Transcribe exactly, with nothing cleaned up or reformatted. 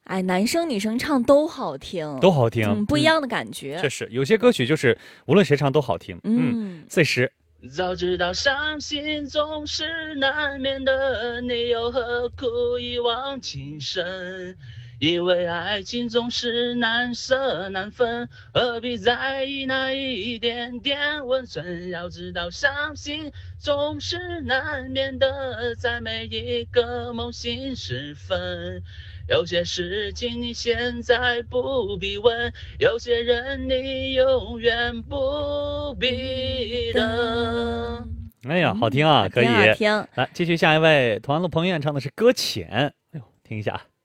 哎，男生女生唱都好听， 都好听， 嗯，不一样的感觉。 确实，有些歌曲就是无论谁唱都好听。 嗯， 碎石。 早知道伤心总是难免的，你又何苦一往情深？因为爱情总是难舍难分，何必在意那一点点温存？要知道伤心总是难免的，在每一个梦醒时分。有些事情你现在不必问，有些人你永远不必等。 哎呀，好听啊， 嗯、 可以。 好听， 来，继续下一位，同安路彭于晏唱的是《搁浅》，哎呦，听一下。